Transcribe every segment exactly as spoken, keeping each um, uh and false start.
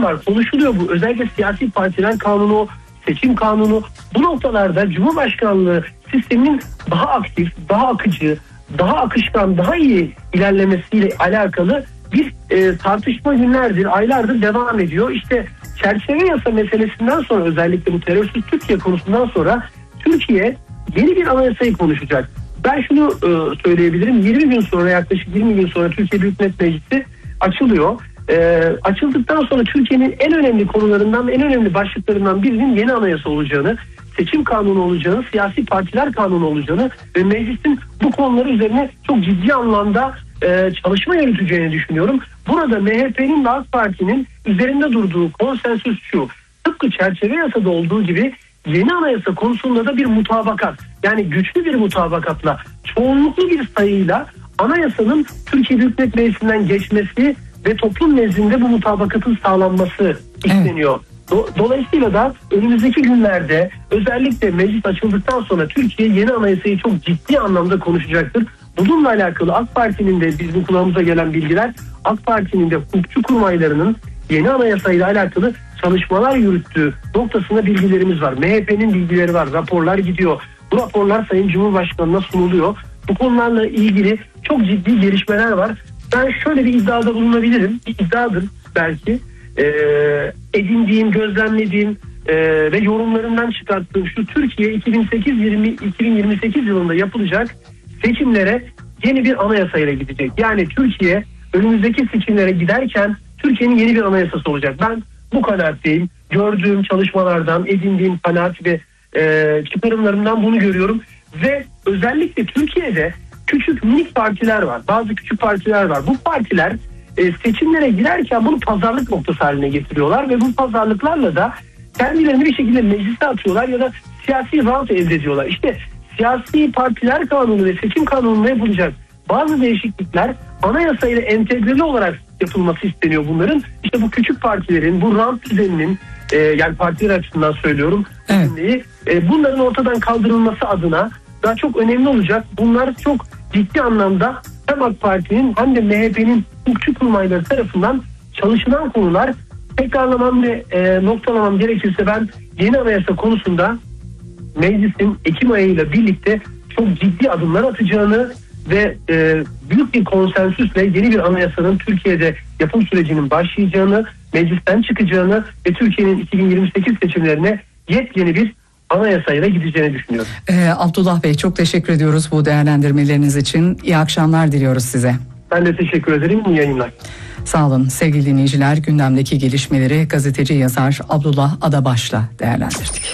var, konuşuluyor bu. Özellikle siyasi partiler kanunu, seçim kanunu, bu noktalarda Cumhurbaşkanlığı sisteminin daha aktif, daha akıcı, daha akışkan, daha iyi ilerlemesiyle alakalı bir e, tartışma günlerdir, aylardır devam ediyor. İşte çerçeve yasa meselesinden sonra, özellikle bu terörsüz Türkiye konusundan sonra Türkiye yeni bir anayasayı konuşacak. Ben şunu e, söyleyebilirim, yirmi gün sonra, yaklaşık yirmi gün sonra Türkiye Büyük Millet Meclisi açılıyor. E, açıldıktan sonra Türkiye'nin en önemli konularından, en önemli başlıklarından birinin yeni anayasa olacağını, seçim kanunu olacağını, siyasi partiler kanunu olacağını ve meclisin bu konular üzerine çok ciddi anlamda e, çalışma yürüteceğini düşünüyorum. Burada M H P'nin ve AK Parti'nin üzerinde durduğu konsensüs şu: tıpkı çerçeve yasada olduğu gibi yeni anayasa konusunda da bir mutabakat, yani güçlü bir mutabakatla, çoğunluklu bir sayıyla anayasanın Türkiye Büyük Millet Meclisi'nden geçmesi ve toplum nezdinde bu mutabakatın sağlanması isteniyor. Evet. Dolayısıyla da önümüzdeki günlerde, özellikle meclis açıldıktan sonra Türkiye yeni anayasayı çok ciddi anlamda konuşacaktır. Bununla alakalı AK Parti'nin de, bizim kulağımıza gelen bilgiler, AK Parti'nin de hukukçu kurmaylarının yeni anayasayla alakalı çalışmalar yürüttüğü noktasında bilgilerimiz var. M H P'nin bilgileri var, raporlar gidiyor. Bu raporlar Sayın Cumhurbaşkanı'na sunuluyor. Bu konularla ilgili çok ciddi gelişmeler var. Ben şöyle bir iddiada bulunabilirim. Bir iddiadır belki. Ee, edindiğim, gözlemlediğim e, ve yorumlarından çıkarttığım şu: Türkiye iki bin sekiz iki bin yirmi sekiz yılında yapılacak seçimlere yeni bir anayasayla gidecek. Yani Türkiye önümüzdeki seçimlere giderken Türkiye'nin yeni bir anayasası olacak. Ben bu kanaatteyim. Gördüğüm çalışmalardan, edindiğim kanaat ve e, çıkarımlarımdan bunu görüyorum. Ve özellikle Türkiye'de küçük minik partiler var. Bazı küçük partiler var. Bu partiler e, seçimlere girerken bunu pazarlık noktası haline getiriyorlar ve bu pazarlıklarla da kendilerini bir şekilde meclise atıyorlar ya da siyasi rant elde ediyorlar. İşte siyasi partiler kanunu ve seçim kanununa yapılacak bazı değişiklikler anayasayla entegreli olarak yapılması isteniyor bunların. İşte bu küçük partilerin, bu rant düzeninin, e, yani partiler açısından söylüyorum, evet. e, bunların ortadan kaldırılması adına daha çok önemli olacak. Bunlar çok ciddi anlamda hem AK Parti'nin hem de M H P'nin hukukçu kurmayları tarafından çalışılan konular. Tekrarlamam ve e, noktalamam gerekirse ben yeni anayasa konusunda meclisin Ekim ayıyla birlikte çok ciddi adımlar atacağını ve e, büyük bir konsensüsle yeni bir anayasanın Türkiye'de yapım sürecinin başlayacağını, meclisten çıkacağını ve Türkiye'nin iki bin yirmi sekiz seçimlerine yepyeni bir anayasayla gideceğini düşünüyorum. Ee, Abdullah Bey, çok teşekkür ediyoruz bu değerlendirmeleriniz için. İyi akşamlar diliyoruz size. Ben de teşekkür ederim. İyi yayınlar. Sağ olun sevgili dinleyiciler. Gündemdeki gelişmeleri gazeteci yazar Abdullah Adabaş'la değerlendirdik.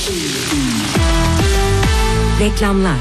Reklamlar.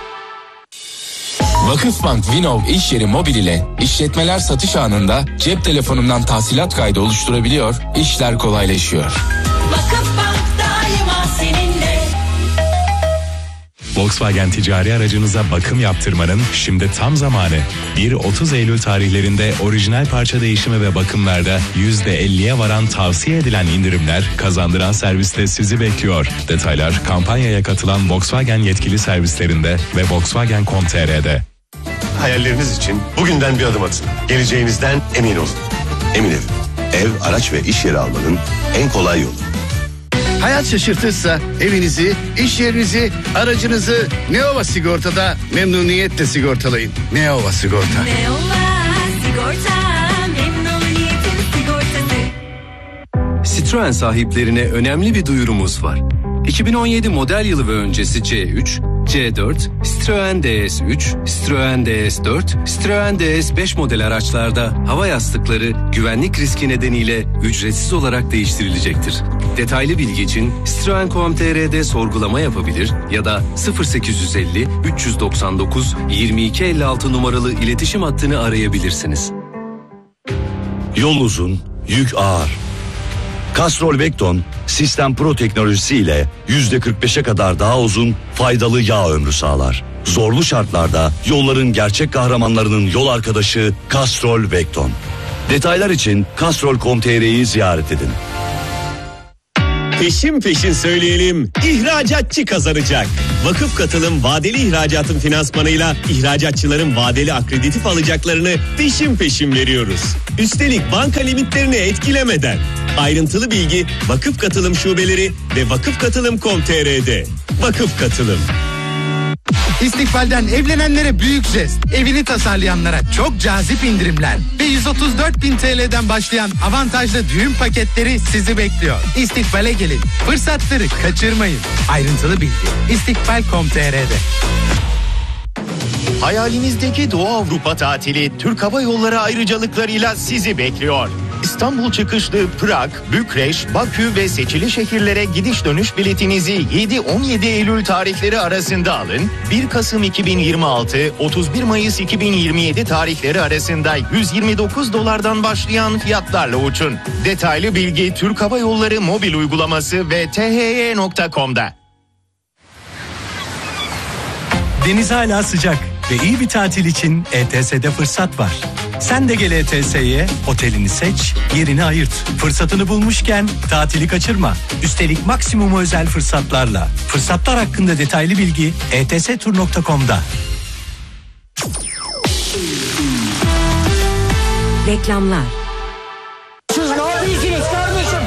Vakıfbank Vinov iş yeri mobil ile işletmeler satış anında cep telefonundan tahsilat kaydı oluşturabiliyor, işler kolaylaşıyor. Vakıfbank daima seninle. Volkswagen ticari aracınıza bakım yaptırmanın şimdi tam zamanı. bir otuz Eylül tarihlerinde orijinal parça değişimi ve bakımlarda yüzde elliye varan tavsiye edilen indirimler, kazandıran serviste sizi bekliyor. Detaylar kampanyaya katılan Volkswagen yetkili servislerinde ve volkswagen nokta com nokta tr'de. Hayalleriniz için bugünden bir adım atın. Geleceğinizden emin olun. Emin Ev. Ev, araç ve iş yeri almanın en kolay yolu. Hayat şaşırtırsa evinizi, iş yerinizi, aracınızı Neova Sigorta'da memnuniyetle sigortalayın. Neova Sigorta. Neova Sigorta, memnuniyetin sigortası. Citroen sahiplerine önemli bir duyurumuz var. iki bin on yedi model yılı ve öncesi C üç, C dört, Citroen D S üç, Citroen D S dört, Citroen D S beş model araçlarda hava yastıkları güvenlik riski nedeniyle ücretsiz olarak değiştirilecektir. Detaylı bilgi için citroen nokta com nokta tr'de sorgulama yapabilir ya da sıfır sekiz yüz elli üç yüz doksan dokuz yirmi iki elli altı numaralı iletişim hattını arayabilirsiniz. Yol uzun, yük ağır. Castrol Vecton, Sistem Pro teknolojisiyle yüzde kırk beşe kadar daha uzun, faydalı yağ ömrü sağlar. Zorlu şartlarda yolların gerçek kahramanlarının yol arkadaşı Castrol Vecton. Detaylar için castrol nokta com nokta tr'yi ziyaret edin. Peşin peşin söyleyelim, ihracatçı kazanacak. Vakıf Katılım vadeli ihracatın finansmanıyla ihracatçıların vadeli akreditif alacaklarını peşin peşin veriyoruz. Üstelik banka limitlerini etkilemeden. Ayrıntılı bilgi Vakıf Katılım şubeleri ve vakıf katılım nokta com nokta tr'de. Vakıf Katılım. İstikbal'den evlenenlere büyük jest, evini tasarlayanlara çok cazip indirimler ve yüz otuz dört bin T L'den başlayan avantajlı düğün paketleri sizi bekliyor. İstikbal'e gelin, fırsatları kaçırmayın. Ayrıntılı bilgi istikbal nokta com nokta tr'de. Hayalinizdeki Doğu Avrupa tatili Türk Hava Yolları ayrıcalıklarıyla sizi bekliyor. İstanbul çıkışlı Prag, Bükreş, Bakü ve seçili şehirlere gidiş dönüş biletinizi yedi on yedi Eylül tarihleri arasında alın. bir Kasım iki bin yirmi altı otuz bir Mayıs iki bin yirmi yedi tarihleri arasında yüz yirmi dokuz dolardan başlayan fiyatlarla uçun. Detaylı bilgi Türk Hava Yolları mobil uygulaması ve t h y nokta com'da. Deniz hala sıcak ve iyi bir tatil için E T S'de fırsat var. Sen de gel E T S'ye, otelini seç, yerini ayırt. Fırsatını bulmuşken tatili kaçırma. Üstelik maksimum özel fırsatlarla. Fırsatlar hakkında detaylı bilgi e t s tur nokta com'da. Reklamlar. Siz ne yapıyorsunuz kardeşim?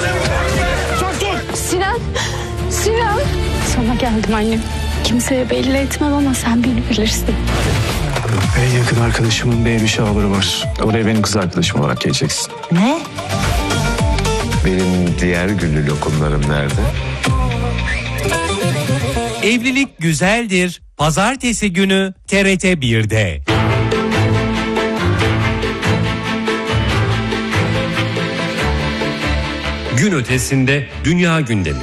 Sinan, Sinan. Sana geldim annem. Kimseye belli etmem ama sen beni bilirsin. En yakın arkadaşımın baby shower'ı var. Oraya benim kız arkadaşım olarak geleceksin. Ne? Benim diğer güllü lokumlarım nerede? Evlilik güzeldir. Pazartesi günü T R T bir'de. Gün ötesinde dünya gündemi.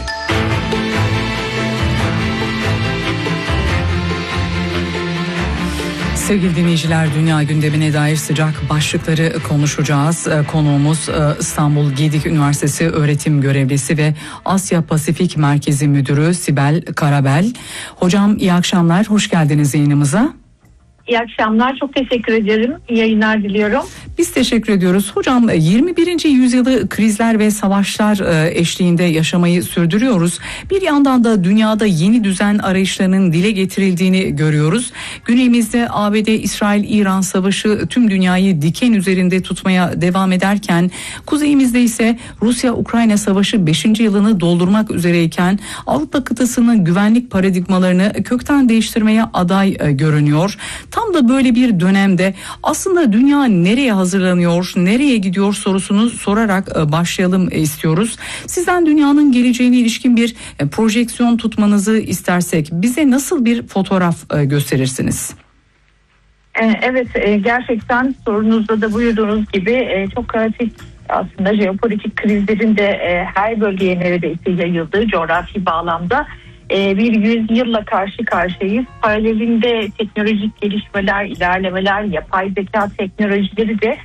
Sevgili dinleyiciler, dünya gündemine dair sıcak başlıkları konuşacağız. Konuğumuz İstanbul Gedik Üniversitesi öğretim görevlisi ve Asya Pasifik Merkezi Müdürü Sibel Karabel. Hocam iyi akşamlar, hoş geldiniz yayınımıza. İyi akşamlar, çok teşekkür ederim. İyi yayınlar diliyorum. Biz teşekkür ediyoruz. Hocam yirmi birinci yüzyılı krizler ve savaşlar eşliğinde yaşamayı sürdürüyoruz. Bir yandan da dünyada yeni düzen arayışlarının dile getirildiğini görüyoruz. Güneyimizde A B D-İsrail-İran savaşı tüm dünyayı diken üzerinde tutmaya devam ederken kuzeyimizde ise Rusya-Ukrayna savaşı beşinci yılını doldurmak üzereyken Avrupa kıtasının güvenlik paradigmalarını kökten değiştirmeye aday görünüyor. Tam da böyle bir dönemde aslında dünya nereye hazırlanıyor, nereye gidiyor sorusunu sorarak başlayalım istiyoruz. Sizden dünyanın geleceğine ilişkin bir projeksiyon tutmanızı istersek bize nasıl bir fotoğraf gösterirsiniz? Evet, gerçekten sorunuzda da buyurduğunuz gibi çok kritik aslında jeopolitik krizlerin de her bölgeye neredeyse yayıldığı coğrafi bağlamda bir yüzyılla karşı karşıyayız. Paralelinde teknolojik gelişmeler, ilerlemeler, yapay zeka teknolojileri de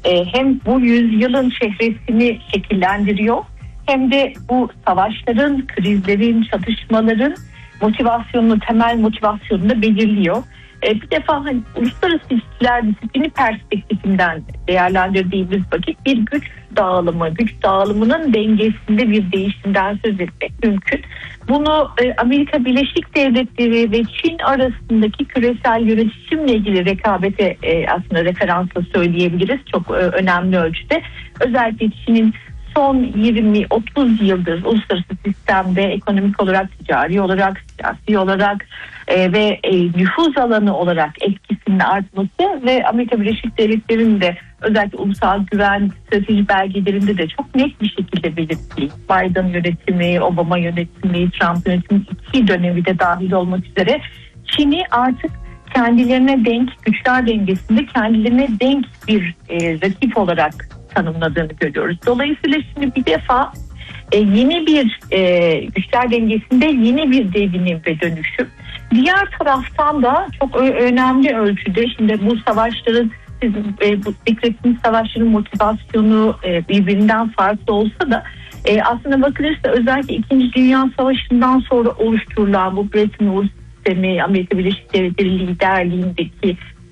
hem bu yüzyılın çehresini şekillendiriyor hem de bu savaşların, krizlerin, çatışmaların motivasyonunu, temel motivasyonunu da belirliyor. Bir defa hani, uluslararası ilişkiler disiplini perspektifinden değerlendirdiğimiz vakit bir güç dağılımı, güç dağılımının dengesinde bir değişimden söz etmek mümkün. Bunu e, Amerika Birleşik Devletleri ve Çin arasındaki küresel yönetimle ilgili rekabete e, aslında referansla söyleyebiliriz. Çok e, önemli ölçüde. Özellikle Çin'in son yirmi otuz yıldır uluslararası sistemde ekonomik olarak, ticari olarak, siyasi olarak e, ve e, nüfuz alanı olarak etkisinin artması ve Amerika Birleşik Devletleri'nin de özellikle ulusal güven strateji belgelerinde de çok net bir şekilde belirttiği, Biden yönetimi, Obama yönetimi, Trump yönetimi iki dönemi de dahil olmak üzere Çin'i artık kendilerine denk, güçler dengesinde kendilerine denk bir e, rakip olarak tanımladığını görüyoruz. Dolayısıyla şimdi bir defa e, yeni bir e, güçler dengesinde yeni bir devinim ve dönüşüm. Diğer taraftan da çok ö- önemli ölçüde şimdi bu savaşların e, bu zikrettiğimiz savaşların motivasyonu e, birbirinden farklı olsa da e, aslında bakılırsa özellikle İkinci Dünya Savaşı'ndan sonra oluşturulan bu Bretton Woods sistemi, Amerika Birleşik Devletleri liderliğindeki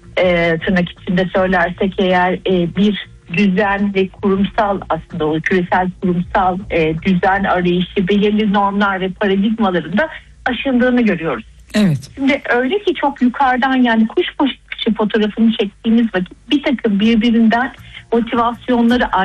e, tırnak içinde söylersek eğer e, bir düzen ve kurumsal aslında o küresel kurumsal e, düzen arayışı belirli normlar ve paradigmalarında aşındığını görüyoruz. Evet. Şimdi öyle ki çok yukarıdan yani kuş başı fotoğrafını çektiğimiz vakit bir takım birbirinden motivasyonları